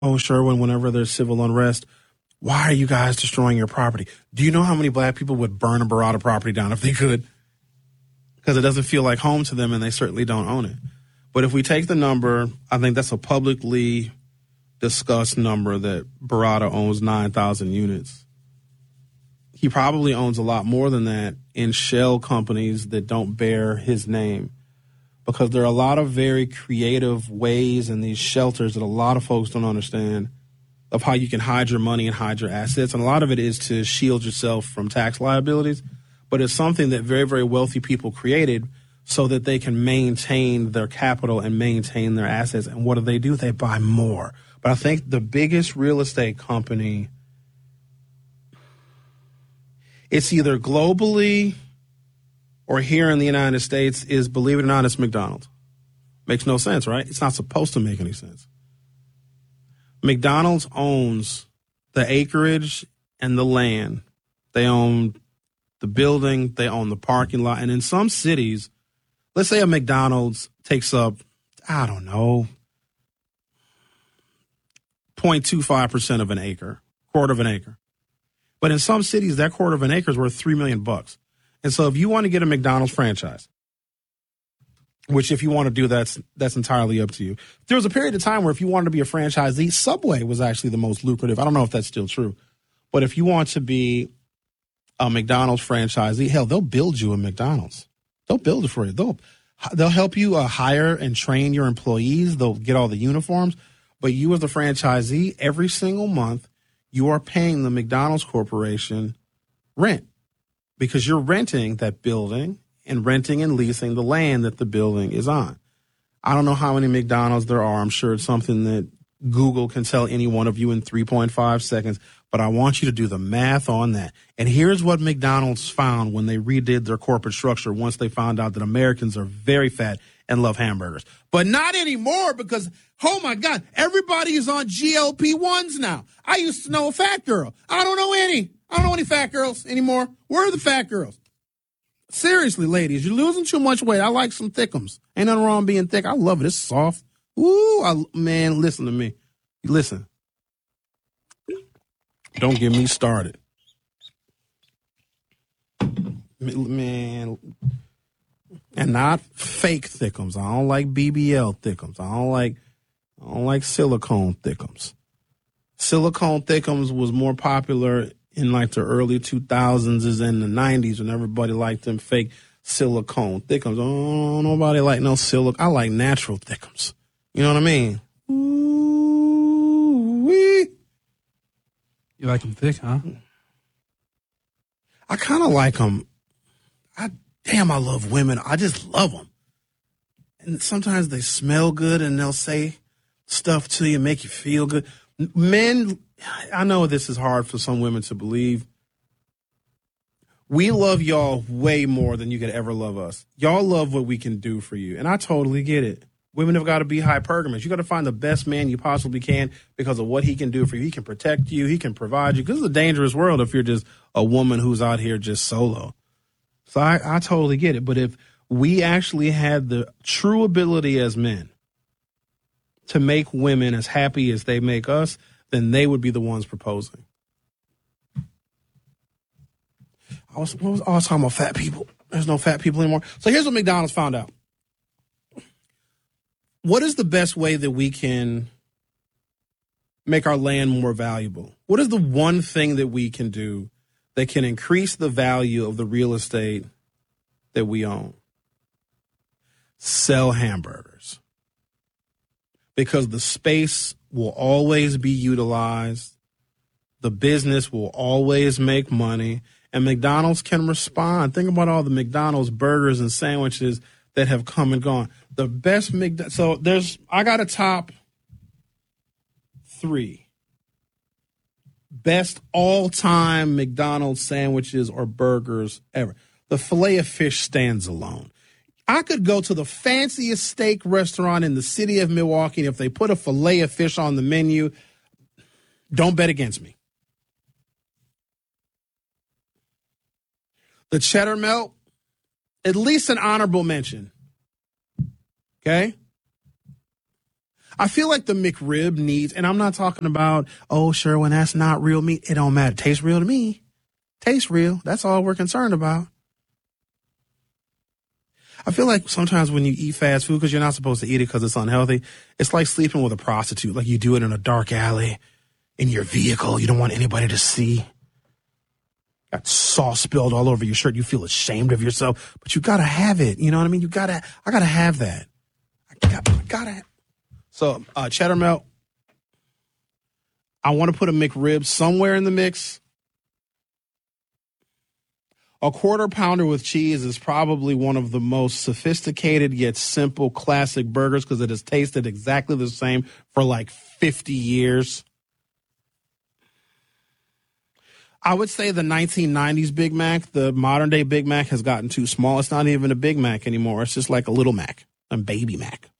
Oh, Sherwin, whenever there's civil unrest, why are you guys destroying your property? Do you know how many black people would burn a Barada property down if they could? Because it doesn't feel like home to them and they certainly don't own it. But if we take the number, I think that's a publicly discussed number that Barada owns 9,000 units. He probably owns a lot more than that in shell companies that don't bear his name, because there are a lot of very creative ways in these shelters that a lot of folks don't understand of how you can hide your money and hide your assets. And a lot of it is to shield yourself from tax liabilities. But it's something that very, very wealthy people created so that they can maintain their capital and maintain their assets. And what do? They buy more. But I think the biggest real estate company, it's either globally or here in the United States, is, believe it or not, it's McDonald's. Makes no sense, right? It's not supposed to make any sense. McDonald's owns the acreage and the land. They own the building. They own the parking lot. And in some cities, let's say a McDonald's takes up, I don't know, 0.25% of an acre, quarter of an acre. But in some cities, that quarter of an acre is worth $3 million. And so if you want to get a McDonald's franchise, which if you want to do, that's entirely up to you. There was a period of time where if you wanted to be a franchisee, Subway was actually the most lucrative. I don't know if that's still true. But if you want to be a McDonald's franchisee, hell, they'll build you a McDonald's. They'll build it for you. They'll help you hire and train your employees. They'll get all the uniforms. But you as the franchisee, every single month, you are paying the McDonald's Corporation rent because you're renting that building and renting and leasing the land that the building is on. I don't know how many McDonald's there are. I'm sure it's something that Google can tell any one of you in 3.5 seconds. But I want you to do the math on that. And here's what McDonald's found when they redid their corporate structure once they found out that Americans are very fat and love hamburgers. But not anymore because, oh, my God, everybody is on GLP-1s now. I used to know a fat girl. I don't know any fat girls anymore. Where are the fat girls? Seriously, ladies, you're losing too much weight. I like some thickums. Ain't nothing wrong being thick. I love it. It's soft. Ooh, man, listen to me. Listen. Don't get me started. Man, and not fake thickums. I don't like BBL thickums. I don't like silicone thickums. Silicone thickums was more popular in like the early 2000s as in the 90s when everybody liked them fake silicone thickums. Oh, nobody like no silicone. I like natural thickums. You know what I mean? Ooh-wee. You like them thick, huh? I kind of like them. I love women. I just love them. And sometimes they smell good and they'll say stuff to you, make you feel good. Men, I know this is hard for some women to believe. We love y'all way more than you could ever love us. Y'all love what we can do for you. And I totally get it. Women have got to be hypergamous. You got to find the best man you possibly can because of what he can do for you. He can protect you. He can provide you. Because it's a dangerous world if you're just a woman who's out here just solo. So I totally get it. But if we actually had the true ability as men to make women as happy as they make us, then they would be the ones proposing. I was talking about fat people. There's no fat people anymore. So here's what McDonald's found out. What is the best way that we can make our land more valuable? What is the one thing that we can do that can increase the value of the real estate that we own? Sell hamburgers. Because the space will always be utilized. The business will always make money. And McDonald's can respond. Think about all the McDonald's burgers and sandwiches that have come and gone. The best I got a top 3 best all-time McDonald's sandwiches or burgers ever. The Filet-O-Fish stands alone. I could go to the fanciest steak restaurant in the city of Milwaukee, and if they put a Filet-O-Fish on the menu, don't bet against me. The cheddar melt, at least an honorable mention. Okay? I feel like the McRib needs, and I'm not talking about, oh, Sherwin, that's not real meat. It don't matter. Tastes real to me. Tastes real. That's all we're concerned about. I feel like sometimes when you eat fast food, because you're not supposed to eat it because it's unhealthy, it's like sleeping with a prostitute. Like you do it in a dark alley in your vehicle. You don't want anybody to see. Got sauce spilled all over your shirt. You feel ashamed of yourself, but you got to have it. You know what I mean? I got to have that. I gotta. So, cheddar melt. I want to put a McRib somewhere in the mix. A quarter pounder with cheese is probably one of the most sophisticated yet simple classic burgers because it has tasted exactly the same for like 50 years. I would say the 1990s Big Mac, the modern day Big Mac has gotten too small. It's not even a Big Mac anymore. It's just like a little Mac, a baby Mac.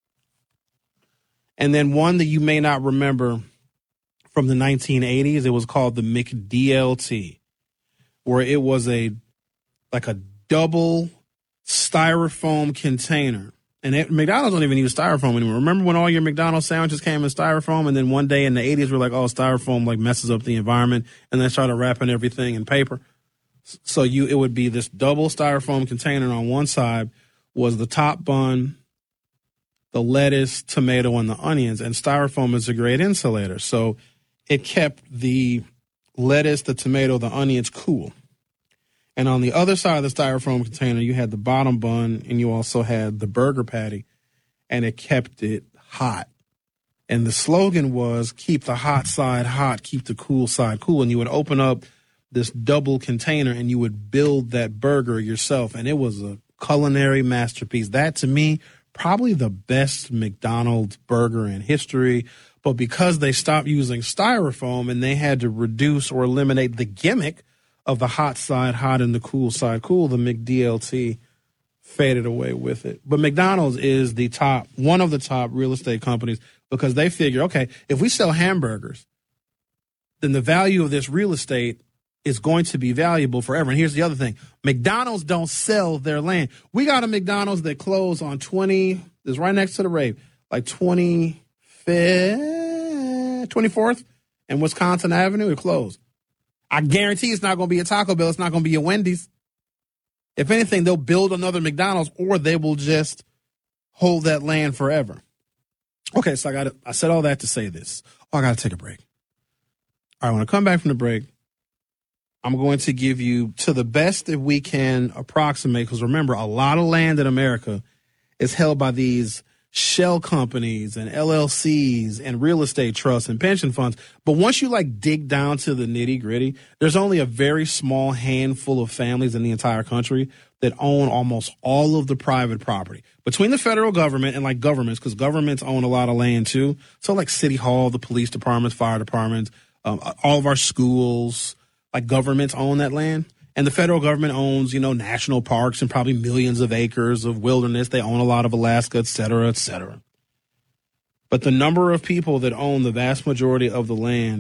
And then one that you may not remember from the 1980s, it was called the McDLT, where it was like a double styrofoam container. And McDonald's don't even use styrofoam anymore. Remember when all your McDonald's sandwiches came in styrofoam, and then one day in the 80s we're like, oh, styrofoam like messes up the environment, and they started wrapping everything in paper. So it would be this double styrofoam container, and on one side was the top bun, the lettuce, tomato, and the onions. And styrofoam is a great insulator. So it kept the lettuce, the tomato, the onions cool. And on the other side of the styrofoam container, you had the bottom bun, and you also had the burger patty, and it kept it hot. And the slogan was, keep the hot side hot, keep the cool side cool. And you would open up this double container, and you would build that burger yourself. And it was a culinary masterpiece. That, to me, probably the best McDonald's burger in history. But because they stopped using styrofoam and they had to reduce or eliminate the gimmick of the hot side hot and the cool side cool, the McDLT faded away with it. But McDonald's is one of the top real estate companies because they figure, okay, if we sell hamburgers, then the value of this real estate is going to be valuable forever. And here's the other thing. McDonald's don't sell their land. We got a McDonald's that closed on is right next to the rave, like 24th and Wisconsin Avenue. It closed. I guarantee it's not going to be a Taco Bell. It's not going to be a Wendy's. If anything, they'll build another McDonald's or they will just hold that land forever. Okay, so I said all that to say this. I got to take a break. All right, when I come back from the break, I'm going to give you, to the best that we can approximate, because remember, a lot of land in America is held by these shell companies and LLCs and real estate trusts and pension funds. But once you dig down to the nitty gritty, there's only a very small handful of families in the entire country that own almost all of the private property between the federal government and governments, because governments own a lot of land too. So City Hall, the police departments, fire departments, all of our schools, governments own that land. And the federal government owns, national parks and probably millions of acres of wilderness. They own a lot of Alaska, et cetera, et cetera. But the number of people that own the vast majority of the land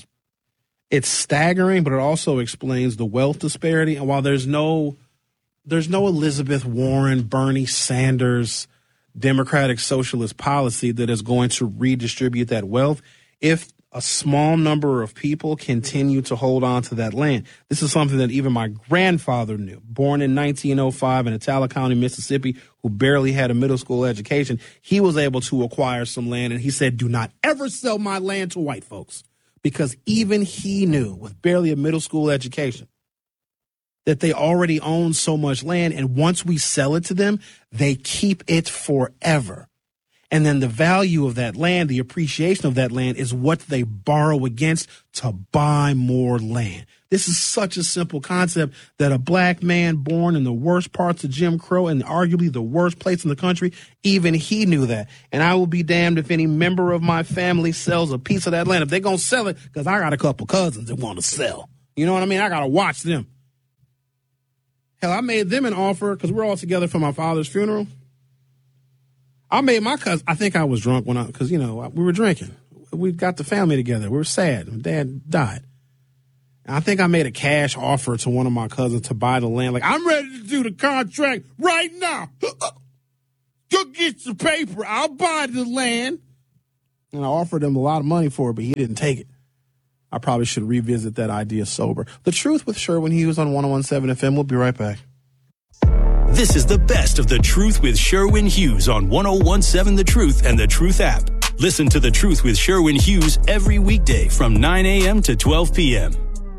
it's staggering, but it also explains the wealth disparity. And while there's no Elizabeth Warren, Bernie Sanders, Democratic socialist policy that is going to redistribute that wealth, if a small number of people continue to hold on to that land. This is something that even my grandfather knew. Born in 1905 in Itala County, Mississippi, who barely had a middle school education, he was able to acquire some land, and he said, do not ever sell my land to white folks, because even he knew, with barely a middle school education, that they already own so much land, and once we sell it to them, they keep it forever. And then the value of that land, the appreciation of that land, is what they borrow against to buy more land. This is such a simple concept that a black man born in the worst parts of Jim Crow and arguably the worst place in the country, even he knew that. And I will be damned if any member of my family sells a piece of that land. If they're going to sell it, because I got a couple cousins that want to sell. You know what I mean? I got to watch them. Hell, I made them an offer because we're all together for my father's funeral. I made my cousin, I think I was drunk because, we were drinking. We got the family together. We were sad. My dad died. And I think I made a cash offer to one of my cousins to buy the land. I'm ready to do the contract right now. Go get your paper. I'll buy the land. And I offered him a lot of money for it, but he didn't take it. I probably should revisit that idea sober. The Truth with Sherwin Hughes on 101.7 FM. We'll be right back. This is the best of The Truth with Sherwin Hughes on 101.7 The Truth and The Truth app. Listen to The Truth with Sherwin Hughes every weekday from 9 a.m. to 12 p.m.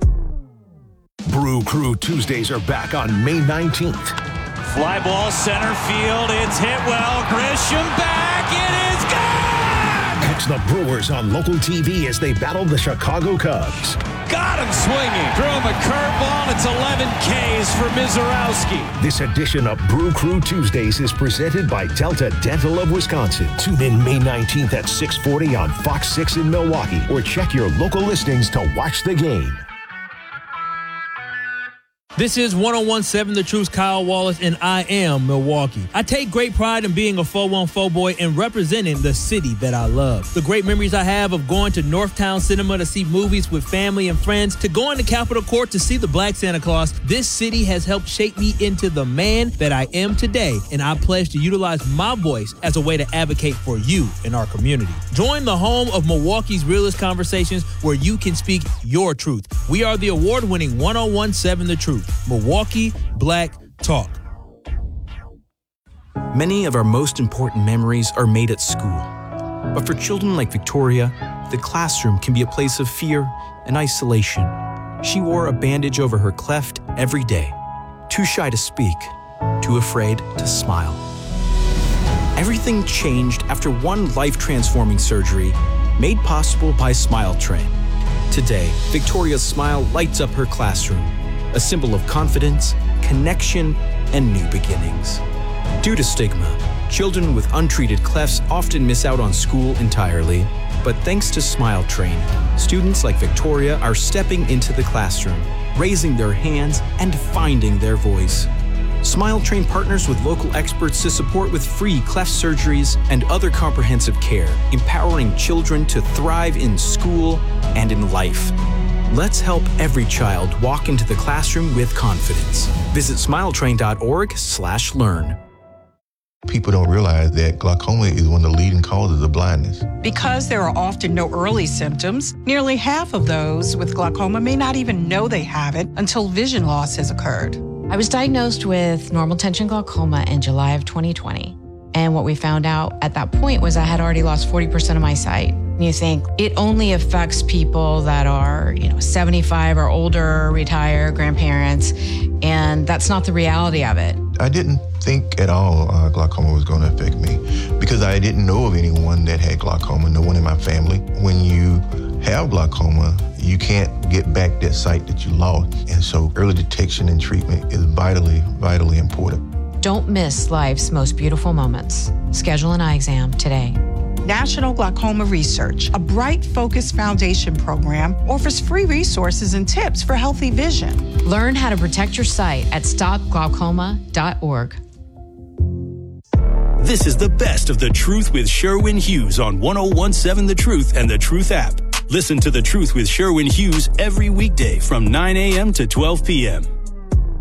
Brew Crew Tuesdays are back on May 19th. Fly ball center field. It's hit well. Grisham back. It is gone! Catch the Brewers on local TV as they battle the Chicago Cubs. Got him swinging. Threw him a curveball. It's 11 Ks for Mizorowski. This edition of Brew Crew Tuesdays is presented by Delta Dental of Wisconsin. Tune in May 19th at 6:40 on Fox 6 in Milwaukee or check your local listings to watch the game. This is 101.7 The Truth's Kyle Wallace, and I am Milwaukee. I take great pride in being a 414 boy and representing the city that I love. The great memories I have of going to Northtown Cinema to see movies with family and friends, to going to Capitol Court to see the Black Santa Claus, this city has helped shape me into the man that I am today, and I pledge to utilize my voice as a way to advocate for you in our community. Join the home of Milwaukee's realest conversations where you can speak your truth. We are the award-winning 101.7 The Truth. Milwaukee Black Talk. Many of our most important memories are made at school. But for children like Victoria, the classroom can be a place of fear and isolation. She wore a bandage over her cleft every day, too shy to speak, too afraid to smile. Everything changed after one life-transforming surgery made possible by Smile Train. Today, Victoria's smile lights up her classroom, a symbol of confidence, connection, and new beginnings. Due to stigma, children with untreated clefts often miss out on school entirely. But thanks to Smile Train, students like Victoria are stepping into the classroom, raising their hands, and finding their voice. Smile Train partners with local experts to support with free cleft surgeries and other comprehensive care, empowering children to thrive in school and in life. Let's help every child walk into the classroom with confidence. Visit smiletrain.org/learn. People don't realize that glaucoma is one of the leading causes of blindness. Because there are often no early symptoms, nearly half of those with glaucoma may not even know they have it until vision loss has occurred. I was diagnosed with normal tension glaucoma in July of 2020. And what we found out at that point was I had already lost 40% of my sight. You think it only affects people that are, 75 or older, retired, grandparents, and that's not the reality of it. I didn't think at all glaucoma was going to affect me because I didn't know of anyone that had glaucoma, no one in my family. When you have glaucoma, you can't get back that sight that you lost. And so early detection and treatment is vitally, vitally important. Don't miss life's most beautiful moments. Schedule an eye exam today. National Glaucoma Research, a Bright Focus Foundation program, offers free resources and tips for healthy vision. Learn how to protect your sight at stopglaucoma.org. This is the best of The Truth with Sherwin Hughes on 101.7 The Truth and The Truth app. Listen to The Truth with Sherwin Hughes every weekday from 9 a.m. to 12 p.m.